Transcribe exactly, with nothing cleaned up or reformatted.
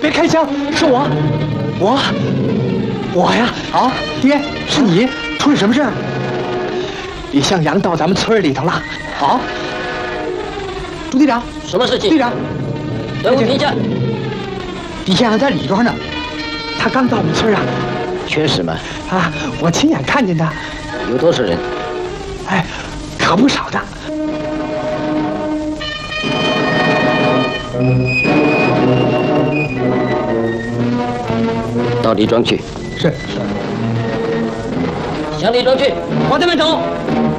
别开枪，是我，我，我呀！啊，爹，是你，出了什么事儿？李向阳到咱们村里头了。好，朱队长， 什么事情？ 队长， 给我停下！ 李向阳在里边呢，他刚到我们村啊。 缺什么？ 啊，我亲眼看见的。 有多少人？ 哎，可不少的。 到李庄去。 是。 向李庄去，往这边走。